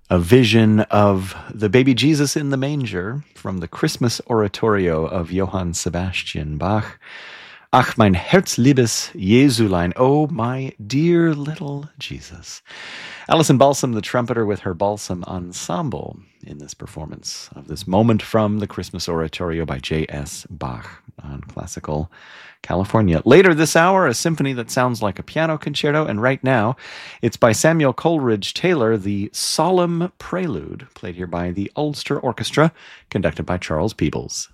A vision of the baby Jesus in the manger from the Christmas oratorio of Johann Sebastian Bach. Ach, mein Herzliebes Jesulein, oh, my dear little Jesus. Alison Balsam, the trumpeter, with her Balsam Ensemble in this performance of this moment from the Christmas oratorio by J.S. Bach on Classical California. Later this hour, a symphony that sounds like a piano concerto, and right now, it's by Samuel Coleridge Taylor, the Solemn Prelude, played here by the Ulster Orchestra, conducted by Charles Peebles.